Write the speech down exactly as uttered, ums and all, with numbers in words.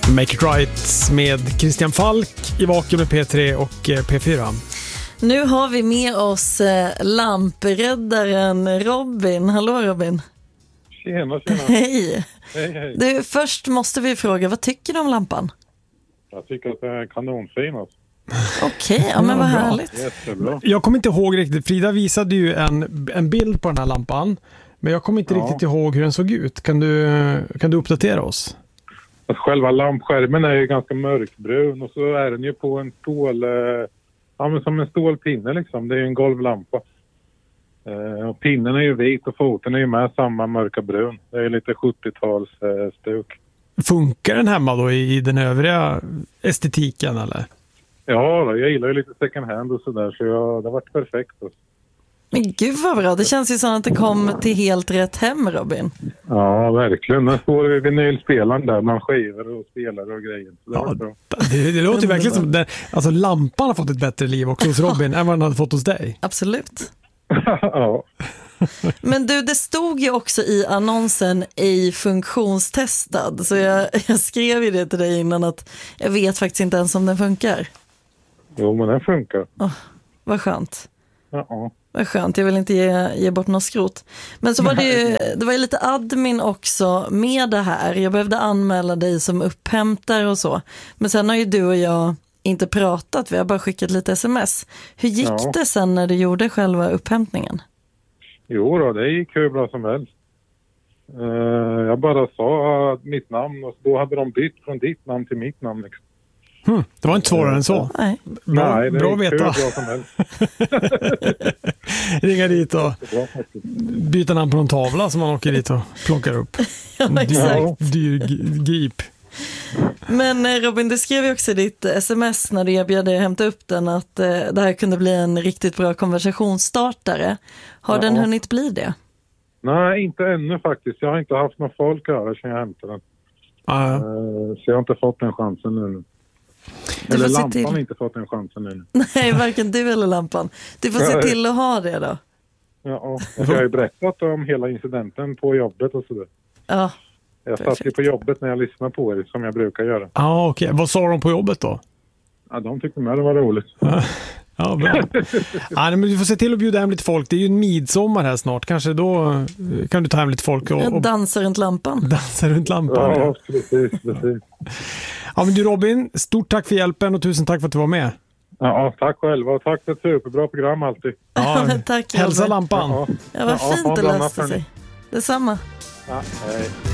Make It Right med Christian Falk i Vakuum med P tre och P fyra. Nu har vi med oss eh, lampräddaren Robin. Hallå Robin. Tjena, tjena. Hej. Hej, hej. Du, först måste vi fråga, vad tycker du om lampan? Jag tycker att det är kanonfin. Alltså. Okej, okay, ja men vad härligt. Jättebra. Jag kommer inte ihåg riktigt, Frida visade ju en, en bild på den här lampan. Men jag kommer inte ja. riktigt ihåg hur den såg ut. Kan du, kan du uppdatera oss? Alltså, själva lampskärmen är ju ganska mörkbrun och så är den ju på en stål, ja men som en stålpinne liksom. Det är ju en golvlampa. Eh, och pinnen är ju vit och foten är ju med samma mörka brun. Det är lite sjuttio-tals eh, stuk. Funkar den hemma då i, i den övriga estetiken eller? Ja, då, jag gillar ju lite second hand och sådär så jag, det har varit perfekt. Alltså. Men gud vad bra, det känns ju som att det kom till helt rätt hem, Robin. Ja, verkligen. Den står vid vinylspelaren där, man skivor och spelar och grejer. Så det, ja, bra. det, det låter ju verkligen som den, alltså lampan har fått ett bättre liv också hos Robin än vad den hade fått hos dig. Absolut. Ja. Men du, det stod ju också i annonsen ej funktionstestad. Så jag, jag skrev ju det till dig innan att jag vet faktiskt inte ens om den funkar. Jo, men den funkar. Oh, vad skönt. Ja. Vad skönt, jag vill inte ge, ge bort något skrot. Men så var det ju, det var ju lite admin också med det här. Jag behövde anmäla dig som upphämtare och så. Men sen har ju du och jag inte pratat, vi har bara skickat lite sms. Hur gick ja. det sen när du gjorde själva upphämtningen? Jo då, det gick hur bra som helst. Uh, jag bara sa mitt namn och då hade de bytt från ditt namn till mitt namn liksom. Hmm, det var inte svårare än så. Nej, bra, Nej det bra är veta. bra som helst. Ringa dit och byta namn på någon tavla som man åker dit och plockar upp. Ja, exakt. Dyr grip. Men Robin, du skrev ju också i ditt sms när du erbjöd dig att hämta upp den att eh, det här kunde bli en riktigt bra konversationsstartare. Har ja. den hunnit bli det? Nej, inte ännu faktiskt. Jag har inte haft någon folk över sedan jag hämtade den. Ja. Uh, så jag har inte fått den chansen nu. Eller lampan har inte fått den chansen nu. Nej, varken du eller lampan. Du får se till att ha det då. Ja, jag har ju berättat om hela incidenten på jobbet och sådär. Ja. Jag satt ju på jobbet när jag lyssnade på er som jag brukar göra. Ja, ah, okej. Okay. Vad sa de på jobbet då? Ja, de tyckte med det var roligt. Ja, bra. Ja, men du får se till att bjuda hem lite folk. Det är ju en midsommar här snart. Kanske då kan du ta hem lite folk och, och dansa runt lampan. Dansa runt lampan. Ja, ja. precis, precis. Ja, men du Robin, stort tack för hjälpen och tusen tack för att du var med. Ja, tack själva och tack för ett superbra program alltid. Ja, tack. Hälsa lampan. Ja, ja vad fint ja, det löste sig. Detsamma. Ja, hej.